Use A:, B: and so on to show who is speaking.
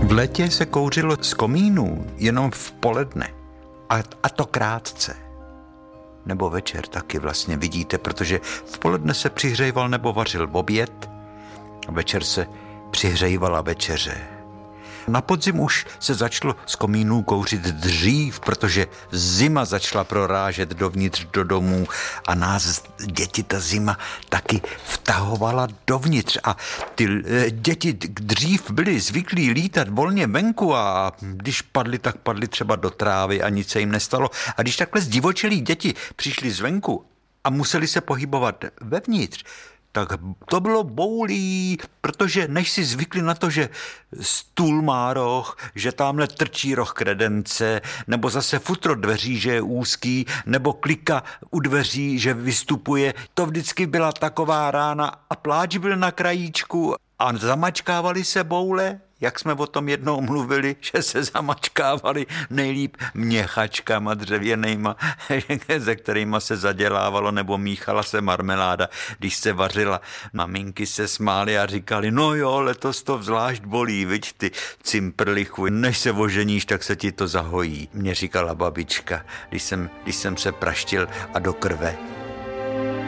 A: V létě se kouřilo z komínů jenom v poledne. A to krátce. Nebo večer taky vlastně vidíte, protože v poledne se přihřejval nebo vařil oběd a večer se přihřejvala večeře. Na podzim už se začalo z komínů kouřit dřív, protože zima začala prorážet dovnitř do domů a nás děti ta zima taky vtahovala dovnitř. A ty děti dřív byly zvyklí lítat volně venku a když padly, tak padly třeba do trávy a nic se jim nestalo. A když takhle zdivočelí děti přišli zvenku a museli se pohybovat vevnitř, tak to bylo boulí, protože než si zvykli na to, že stůl má roh, že tamhle trčí roh kredence, nebo zase futro dveří, že je úzký, nebo klika u dveří, že vystupuje, to vždycky byla taková rána a pláč byl na krajíčku a zamačkávali se boule, jak jsme o tom jednou mluvili, že se zamačkávali nejlíp měchačkama dřevěnejma, se kterýma se zadělávalo nebo míchala se marmeláda, když se vařila. Maminky se smály a říkali, no jo, letos to zvlášť bolí, viď ty cimprlichu, než se oženíš, tak se ti to zahojí. Mě říkala babička, když jsem se praštil a do krve.